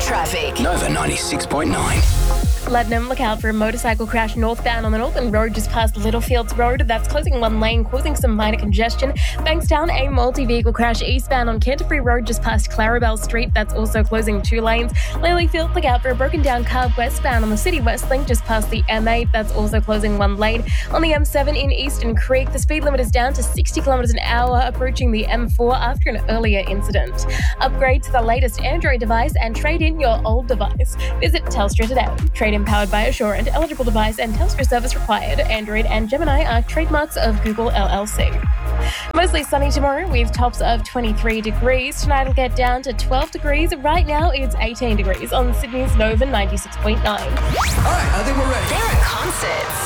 traffic. Nova 96.9. Lebanon, look out for a motorcycle crash northbound on the Northern Road just past Littlefields Road. That's closing one lane, causing some minor congestion. Bankstown, a multi-vehicle crash eastbound on Canterbury Road just past Clarabelle Street. That's also closing 2 lanes. Lilyfield, look out for a broken down car westbound on the City West Link just past the M8. That's also closing 1 lane. On the M7 in Eastern Creek, the speed limit is down to 60 kilometres an hour, approaching the M4 after an earlier incident. Upgrade to the latest Android device and trade in your old device. Visit Telstra today. Trade powered by Assurant, eligible device and Telstra service required. Android and Gemini are trademarks of Google LLC. Mostly sunny tomorrow with tops of 23 degrees. Tonight will get down to 12 degrees. Right now it's 18 degrees on Sydney's Nova 96.9. All right, I think we're ready. There are concerts.